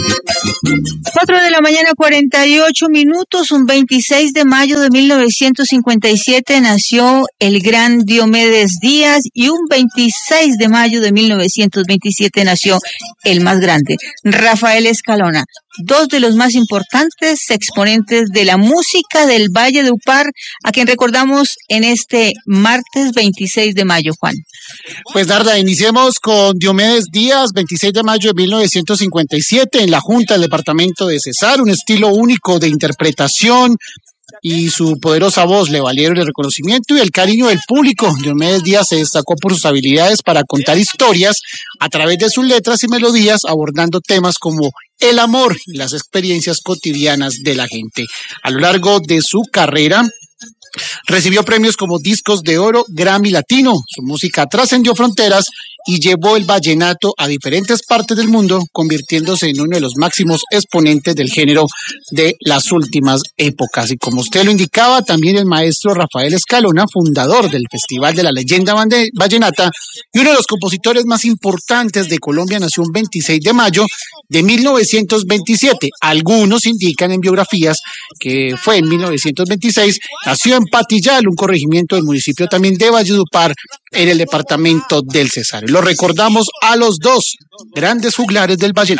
4 de la mañana, 48 minutos. Un 26 de mayo de 1957 nació el gran Diomedes Díaz, y un 26 de mayo de 1927 nació el más grande, Rafael Escalona. Dos de los más importantes exponentes de la música del Valle de Upar, a quien recordamos en este martes 26 de mayo, Juan. Pues Darda, iniciemos con Diomedes Díaz, 26 de mayo de 1957, en la Junta del Departamento de Cesar, un estilo único de interpretación y su poderosa voz le valieron el reconocimiento y el cariño del público. Diomedes Díaz se destacó por sus habilidades para contar historias a través de sus letras y melodías, abordando temas como el amor y las experiencias cotidianas de la gente. A lo largo de su carrera, recibió premios como Discos de Oro, Grammy Latino. Su música trascendió fronteras y llevó el vallenato a diferentes partes del mundo, convirtiéndose en uno de los máximos exponentes del género de las últimas épocas. Y como usted lo indicaba, también el maestro Rafael Escalona, fundador del Festival de la Leyenda Vallenata y uno de los compositores más importantes de Colombia, nació un 26 de mayo de 1927. Algunos indican en biografías que fue en 1926. Nació en Patillal, un corregimiento del municipio también de Valledupar, en el departamento del Cesar. Lo recordamos a los dos grandes juglares del vallenato.